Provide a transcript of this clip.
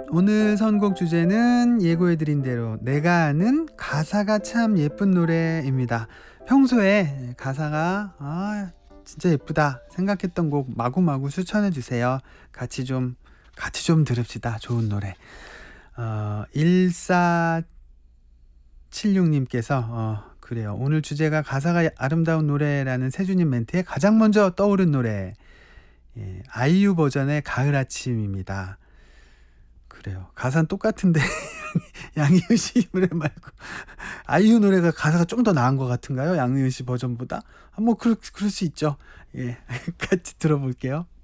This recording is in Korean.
오늘 선곡 주제는 예고해드린 대로 내가 아는 가사가 참 예쁜 노래입니다. 평소에 가사가 진짜 예쁘다 생각했던 곡 마구마구 추천해주세요. 같이 좀 들읍시다. 좋은 노래. 1476님께서 그래요. 오늘 주제가 가사가 아름다운 노래라는 세준님 멘트에 가장 먼저 떠오른 노래, 아이유 버전의 가을 아침입니다. 그래요. 가사는 똑같은데 양희은 씨 노래 말고 아이유 노래가 가사가 좀 더 나은 것 같은가요? 양희은 씨 버전보다? 뭐 그럴 수 있죠. 같이 들어볼게요.